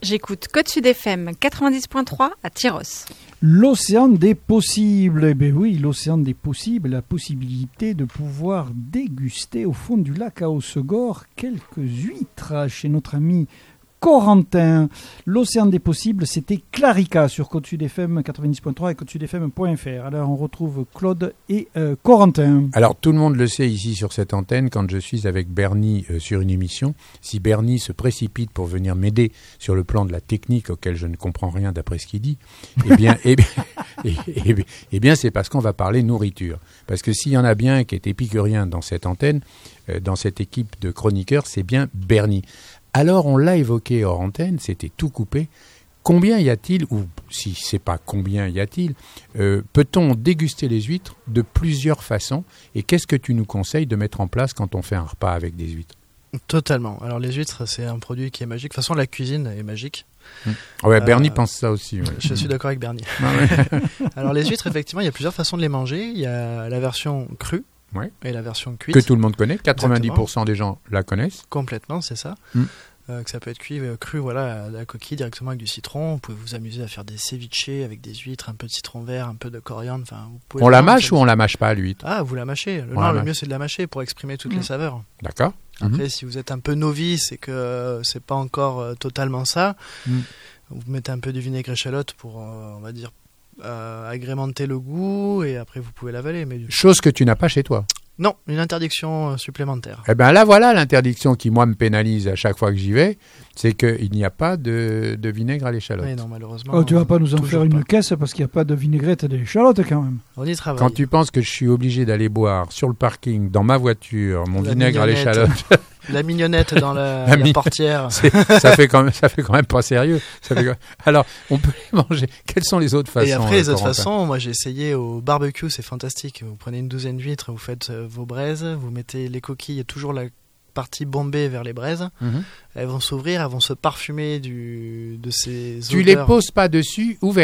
J'écoute Côte Sud FM 90.3 à Tyros. L'océan des possibles. Eh bien oui, l'océan des possibles, la possibilité de pouvoir déguster au fond du lac à Hossegor quelques huîtres chez notre ami Corentin. L'océan des possibles, c'était Clarica sur Côte Sud FM 90.3 et côtesudfm.fr. Alors on retrouve Claude et Corentin. Alors tout le monde le sait ici sur cette antenne, quand je suis avec Bernie sur une émission, si Bernie se précipite pour venir m'aider sur le plan de la technique auquel je ne comprends rien d'après ce qu'il dit, eh bien c'est parce qu'on va parler nourriture. Parce que s'il y en a bien qui est épicurien dans cette antenne, dans cette équipe de chroniqueurs, c'est bien Bernie. Alors, on l'a évoqué hors antenne, c'était tout coupé. Combien y a-t-il, ou si c'est pas combien y a-t-il, peut-on déguster les huîtres de plusieurs façons? Et qu'est-ce que tu nous conseilles de mettre en place quand on fait un repas avec des huîtres? Totalement. Alors, les huîtres, c'est un produit qui est magique. De toute façon, la cuisine est magique. Ouais, Bernie pense ça aussi. Ouais. Je suis d'accord avec Bernie. Ah ouais. Alors, les huîtres, effectivement, il y a plusieurs façons de les manger. Il y a la version crue. Ouais. Et la version cuite. Que tout le monde connaît, 90% des gens la connaissent. Complètement, c'est ça. Que ça peut être cru, voilà, à la coquille directement avec du citron. Vous pouvez vous amuser à faire des ceviches avec des huîtres, un peu de citron vert, un peu de coriandre. Enfin, vous pouvez on la mâche ou on la mâche pas, l'huître? Ah, vous la mâchez. Le mieux, c'est de la mâcher pour exprimer toutes les saveurs. D'accord. Après, si vous êtes un peu novice et que c'est pas encore totalement ça, vous mettez un peu de vinaigre échalote pour, on va dire, agrémenter le goût, et après vous pouvez l'avaler. Mais... Chose que tu n'as pas chez toi. Non, une interdiction supplémentaire. Eh bien là, voilà l'interdiction qui, moi, me pénalise à chaque fois que j'y vais, c'est qu'il n'y a pas de vinaigre à l'échalote. Oui, non, malheureusement. Oh, tu vas pas nous en faire une caisse parce qu'il n'y a pas de vinaigrette et d'échalote quand même. On y travaille. Quand tu penses que je suis obligé d'aller boire sur le parking, dans ma voiture, mon vinaigre à l'échalote... La mignonnette dans la portière. Ça fait quand même pas sérieux. Alors, on peut les manger. Quelles sont les autres façons? Et après, les autres façons, moi j'ai essayé au barbecue, c'est fantastique. Vous prenez une douzaine d'huîtres, vous faites vos braises, vous mettez les coquilles, toujours la partie bombée vers les braises. Elles vont s'ouvrir, elles vont se parfumer de ces odeurs. Tu les poses pas dessus, ouvert.